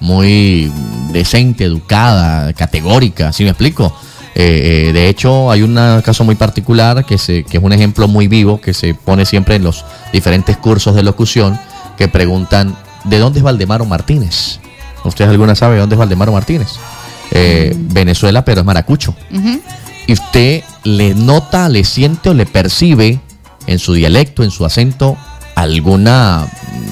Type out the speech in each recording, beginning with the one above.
muy decente, educada, categórica, ¿sí me explico? De hecho, hay un caso muy particular que es un ejemplo muy vivo que se pone siempre en los diferentes cursos de locución, que preguntan: ¿de dónde es Valdemaro Martínez? ¿Ustedes alguna sabe de dónde es Valdemaro Martínez? Venezuela, pero es maracucho. Y usted le nota, le siente o le percibe en su dialecto, en su acento, alguna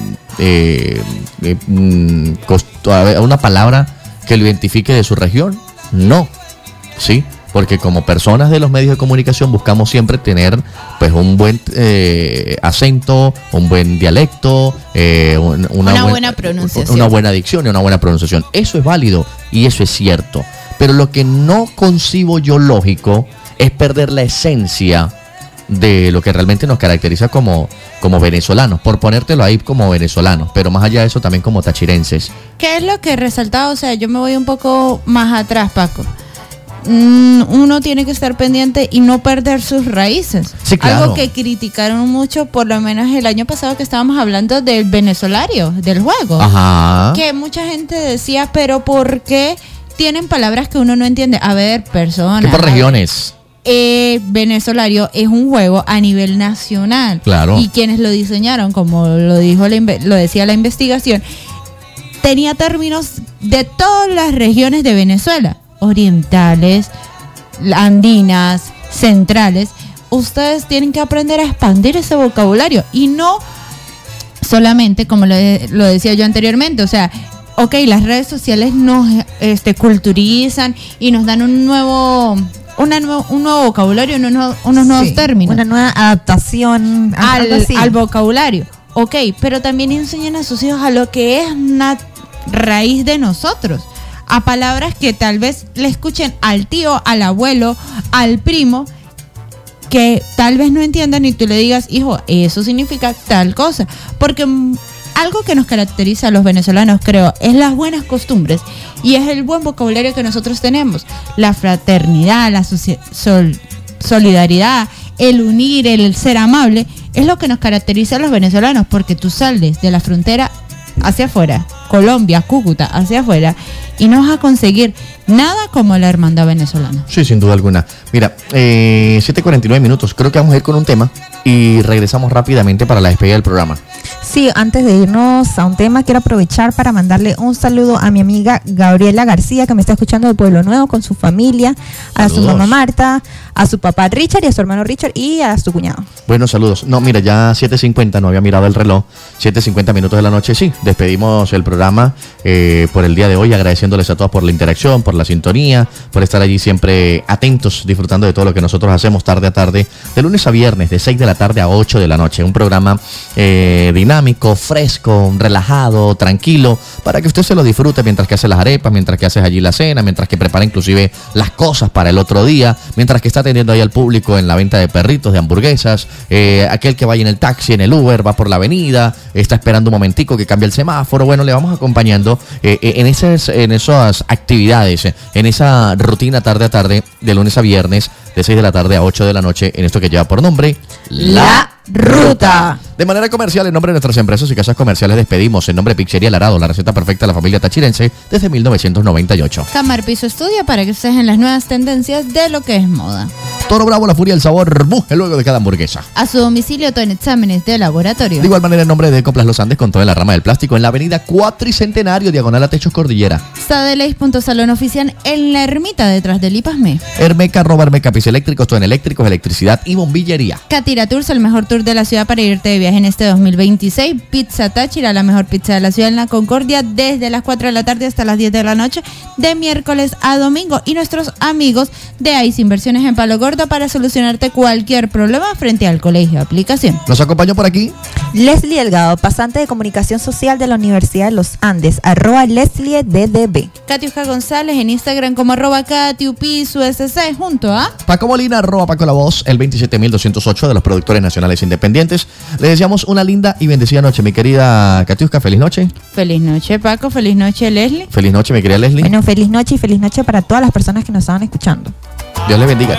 una palabra que lo identifique de su región. No, ¿sí? Porque como personas de los medios de comunicación buscamos siempre tener pues un buen acento, un buen dialecto, una buena pronunciación, una buena dicción y una buena pronunciación. Eso es válido y eso es cierto. Pero lo que no concibo yo lógico es perder la esencia de lo que realmente nos caracteriza como venezolanos, por ponértelo ahí como venezolanos, pero más allá de eso también como tachirenses. ¿Qué es lo que resaltaba? O sea, yo me voy un poco más atrás, Paco. Uno tiene que estar pendiente y no perder sus raíces. Sí, claro. Algo que criticaron mucho, por lo menos el año pasado, que estábamos hablando del venezolario, del juego. Ajá. Que mucha gente decía, pero ¿por qué tienen palabras que uno no entiende? A ver, personas. ¿Qué por regiones? Venezolario es un juego a nivel nacional. Claro. Y quienes lo diseñaron, como lo decía la investigación, tenía términos de todas las regiones de Venezuela: orientales, andinas, centrales. Ustedes tienen que aprender a expandir ese vocabulario y no solamente, como lo decía yo anteriormente, o sea, ok, las redes sociales nos culturizan y nos dan un nuevo vocabulario, unos nuevos términos. Una nueva adaptación al vocabulario. Ok, pero también enseñan a sus hijos a lo que es una raíz de nosotros. A palabras que tal vez le escuchen al tío, al abuelo, al primo, que tal vez no entiendan y tú le digas: hijo, eso significa tal cosa. Porque algo que nos caracteriza a los venezolanos, creo, es las buenas costumbres y es el buen vocabulario que nosotros tenemos. La fraternidad, la solidaridad, el unir, el ser amable, es lo que nos caracteriza a los venezolanos, porque tú sales de la frontera hacia afuera, Colombia, Cúcuta, hacia afuera, y no vas a conseguir nada como la hermandad venezolana. Sí, sin duda alguna. Mira, 7:49 minutos. Creo que vamos a ir con un tema y regresamos rápidamente para la despedida del programa. Sí, antes de irnos a un tema, quiero aprovechar para mandarle un saludo a mi amiga Gabriela García, que me está escuchando de Pueblo Nuevo con su familia, a Saludos. su mamá Marta, a su papá Richard y a su hermano Richard y a su cuñado. Buenos saludos. No, mira, ya 7:50, no había mirado el reloj. 7:50 minutos de la noche, sí. Despedimos el programa por el día de hoy, agradeciéndoles a todos por la interacción, por la sintonía, por estar allí siempre atentos, disfrutando de todo lo que nosotros hacemos tarde a tarde, de lunes a viernes, de 6 de la tarde a 8 de la noche. Un programa dinámico, fresco, relajado, tranquilo, para que usted se lo disfrute mientras que hace las arepas, mientras que haces allí la cena, mientras que prepara inclusive las cosas para el otro día, mientras que está atendiendo ahí al público en la venta de perritos, de hamburguesas, aquel que vaya en el taxi, en el Uber, va por la avenida, está esperando un momentico que cambie el semáforo. Bueno, le vamos acompañando en esas actividades, en esa rutina tarde a tarde, de lunes a viernes, de 6 de la tarde a 8 de la noche, en esto que lleva por nombre La Ruta. De manera comercial, en nombre de nuestras empresas y casas comerciales, despedimos en nombre de Pizzería El Arado, la receta perfecta de la familia tachirense desde 1998. Camar Piso Estudio, para que estés en las nuevas tendencias de lo que es moda. Toro Bravo, la furia del sabor, buje luego de cada hamburguesa. A su domicilio, todo en exámenes de laboratorio. De igual manera, en nombre de Coplas Los Andes, con toda la rama del plástico, en la avenida Cuatricentenario, diagonal a Techos Cordillera. Sadeleis.salón oficial en la ermita detrás del IPASME. Hermeca, Hermeca, piso eléctricos, todo en eléctricos, electricidad y bombillería. Catira Tours, el mejor tour de la ciudad para irte de viaje en este 2026. Pizza Táchira, la mejor pizza de la ciudad en la Concordia, desde las 4 de la tarde hasta las 10 de la noche, de miércoles a domingo. Y nuestros amigos de ICE Inversiones en Palo Gordo, para solucionarte cualquier problema frente al colegio de aplicación. Nos acompañó por aquí Leslie Delgado, pasante de Comunicación Social de la Universidad de los Andes, @LeslieDDB. Katiuska González en Instagram como @KatiuPisuSC, junto a Paco Molina, Paco La Voz, el 27208 de los productores nacionales independientes. Les deseamos una linda y bendecida noche, mi querida Katiuska. Feliz noche. Feliz noche, Paco. Feliz noche, Leslie. Feliz noche, mi querida Leslie. Bueno, feliz noche y feliz noche para todas las personas que nos estaban escuchando. Dios les bendiga.